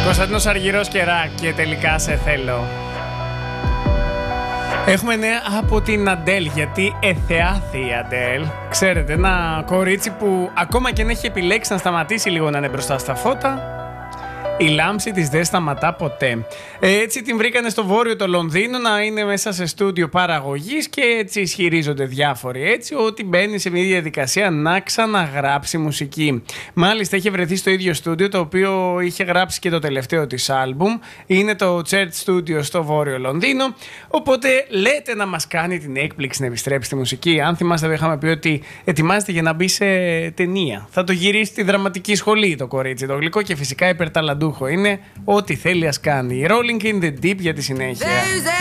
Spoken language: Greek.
Κωνσταντίνος Αργυρός και Ρακ και τελικά σε θέλω. Έχουμε νέα από την Αντέλ, γιατί εθεάθη η Αντέλ. Ξέρετε, ένα κορίτσι που ακόμα και αν έχει επιλέξει να σταματήσει λίγο να είναι μπροστά στα φώτα, η λάμψη της δεν σταματά ποτέ. Έτσι την βρήκανε στο βόρειο το Λονδίνο να είναι μέσα σε στούντιο παραγωγής και έτσι ισχυρίζονται διάφοροι έτσι ότι μπαίνει σε μια διαδικασία να ξαναγράψει μουσική. Μάλιστα είχε βρεθεί στο ίδιο στούντιο το οποίο είχε γράψει και το τελευταίο της άλμπουμ. Είναι το Church Studio στο βόρειο Λονδίνο. Οπότε λέτε να μας κάνει την έκπληξη να επιστρέψει στη μουσική. Αν θυμάστε, είχαμε πει ότι ετοιμάζεται για να μπει σε ταινία. Θα το γυρίσει στη δραματική σχολή το κορίτσι, το γλυκό, και φυσικά υπερταλαντούχο είναι. Ό,τι θέλει ας κάνει. Rolling in the Deep για τη συνέχεια.